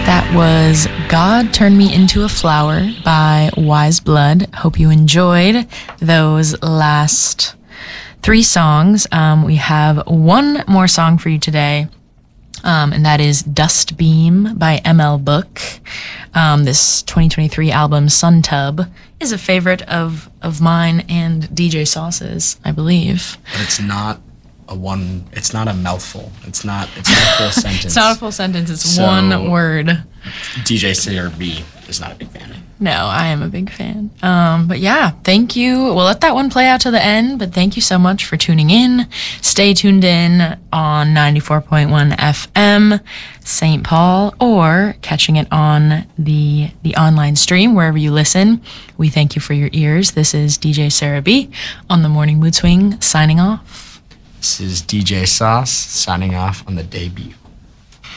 That was God Turned Me Into a Flower by Wise Blood. Hope you enjoyed those last 3 songs. We have one more song for you today, and that is Dust Beam by ML Book. This 2023 album, Sun Tub, is a favorite of mine and DJ Sauce's, I believe. But it's not a mouthful. It's not a full sentence. It's not a full sentence, it's one word. DJ Sarah B is not a big fan. No, I am a big fan. But yeah, thank you. We'll let that one play out to the end, but thank you so much for tuning in. Stay tuned in on 94.1 FM, St. Paul, or catching it on the online stream, wherever you listen. We thank you for your ears. This is DJ Sarah B on the Morning Mood Swing, signing off. This is DJ Sauce, signing off on the debut.